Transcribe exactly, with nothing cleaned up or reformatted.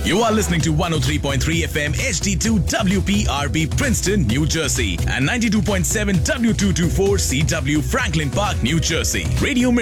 You are listening to one oh three point three F M H D two W P R P Princeton, New Jersey and ninety-two point seven W two twenty-four C W Franklin Park, New Jersey. Radio